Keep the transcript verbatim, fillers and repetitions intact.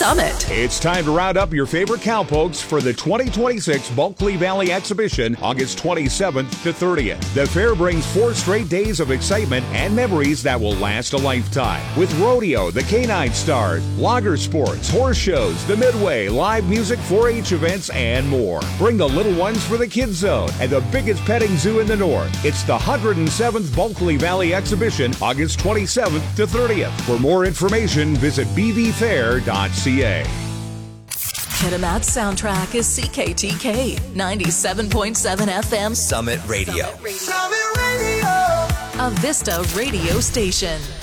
Summit. It's time to round up your favorite cowpokes for the twenty twenty-six Bulkley Valley Exhibition, August twenty-seventh to thirtieth. The fair brings four straight days of excitement and memories that will last a lifetime. With rodeo, the Canine Stars, logger sports, horse shows, the Midway, live music, four H events, and more. Bring the little ones for the Kids Zone and the biggest petting zoo in the north. It's the one hundred seventh Bulkley Valley Exhibition, August twenty-seventh to thirtieth. For more information, visit b v fair dot c a. Kitimat's soundtrack is C K T K ninety-seven point seven F M Summit Radio. Summit Radio. A Vista radio station.